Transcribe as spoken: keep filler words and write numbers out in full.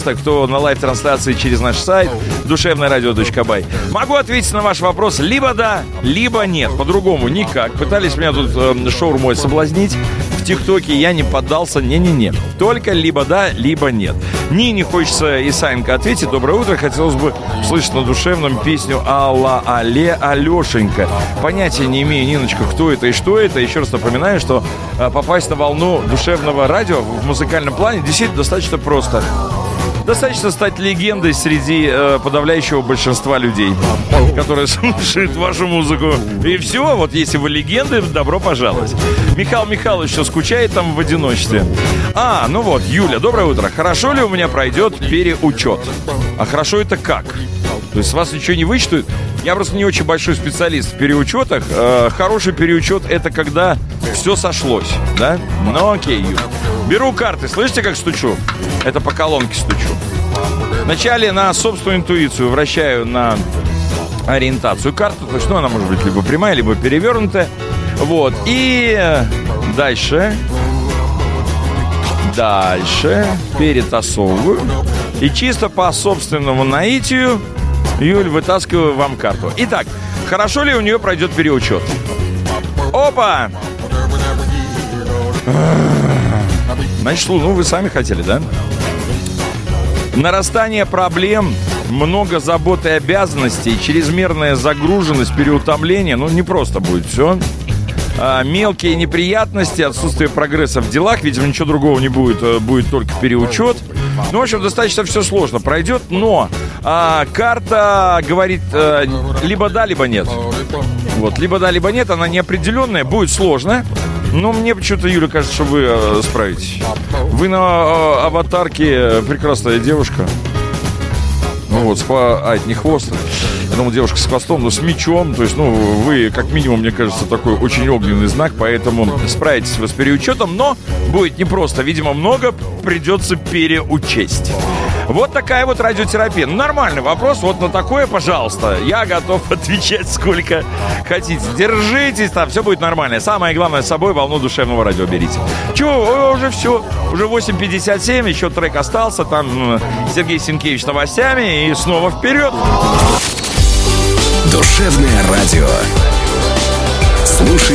кто на лайв-трансляции через наш сайт душевное радио точка бай. Могу ответить на ваш вопрос либо да, либо нет. По-другому никак. Пытались меня тут э, шаурмой соблазнить в ТикТоке, я не поддался. Не-не-не. Только либо да, либо нет. Нине хочется Исаенко ответить. Доброе утро. Хотелось бы слышать на душевном песню «Алла, але, Алешенька». Понятия не имею, Ниночка, кто это и что это. Еще раз напоминаю, что э, попасть на волну душевного радио в музыкальном плане действительно достаточно просто. Достаточно стать легендой среди э, подавляющего большинства людей, которые слушают вашу музыку. И все, вот если вы легенды, добро пожаловать. Михаил Михайлович еще скучает там в одиночестве. А, ну вот, Юля, доброе утро. Хорошо ли у меня пройдет переучет? А хорошо это как? То есть с вас ничего не вычитают? Я просто не очень большой специалист в переучетах. Э, хороший переучет — это когда все сошлось, да? Ну окей, Юля. Беру карты, слышите, как стучу? Это по колонке стучу. Вначале на собственную интуицию вращаю на ориентацию карту. То есть, ну, она может быть либо прямая, либо перевернутая. Вот. И дальше. Дальше перетасовываю. И чисто по собственному наитию, Юль, вытаскиваю вам карту. Итак, хорошо ли у нее пройдет переучет? Опа! Значит, ну вы сами хотели, да? Нарастание проблем, много забот и обязанностей, чрезмерная загруженность, переутомление. Ну, не просто будет все. А, мелкие неприятности, отсутствие прогресса в делах. Видимо, ничего другого не будет, будет только переучет. Ну, в общем, достаточно все сложно пройдет. Но а, карта говорит а, либо да, либо нет. Вот, либо да, либо нет. Она неопределенная, будет сложно. Но мне почему-то, Юля, кажется, что вы э, справитесь. Вы на э, аватарке прекрасная девушка. Ну вот, с хво... а, это не хвост. Я думал, девушка с хвостом, но с мечом. То есть, ну, вы, как минимум, мне кажется, такой очень огненный знак. Поэтому справитесь вы с переучетом. Но будет непросто. Видимо, много придется переучесть. Вот такая вот радиотерапия. Ну, нормальный вопрос. Вот на такое, пожалуйста, я готов отвечать сколько хотите. Держитесь там, все будет нормально. Самое главное, с собой волну душевного радио берите. Чего, уже все. Уже восемь пятьдесят семь, еще трек остался. Там Сергей Сенкевич с новостями. И снова вперед. Душевное радио. Слушай